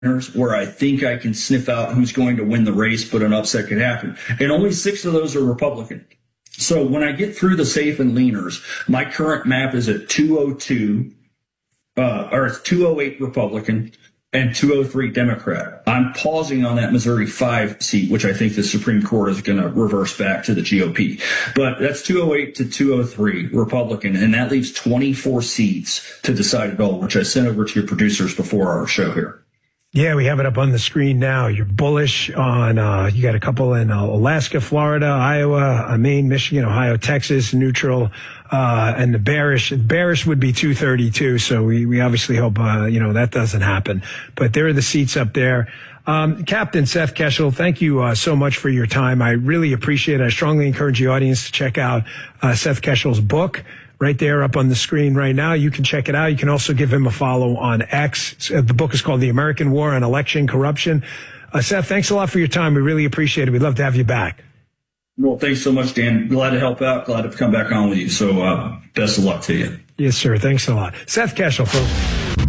where I think I can sniff out who's going to win the race, but an upset could happen. And only 6 of those are Republican. So when I get through the safe and leaners, my current map is at 202, or it's 208 Republican and 203 Democrat. I'm pausing on that Missouri 5 seat, which I think the Supreme Court is going to reverse back to the GOP. But that's 208 to 203 Republican, and that leaves 24 seats to decide it all, which I sent over to your producers before our show here. Yeah, we have it up on the screen now. You're bullish on, you got a couple in Alaska, Florida, Iowa, Maine, Michigan, Ohio, Texas, neutral, and the bearish would be 232. So we obviously hope, that doesn't happen. But there are the seats up there. Captain Seth Keshel, thank you so much for your time. I really appreciate it. I strongly encourage the audience to check out Seth Keshel's book. Right there up on the screen right now. You can check it out. You can also give him a follow on X. The book is called The American War on Election Corruption. Seth, thanks a lot for your time. We really appreciate it. We'd love to have you back. Well, thanks so much, Dan. Glad to help out. Glad to come back on with you. So best of luck to you. Yes, sir. Thanks a lot. Seth Keshel, folks.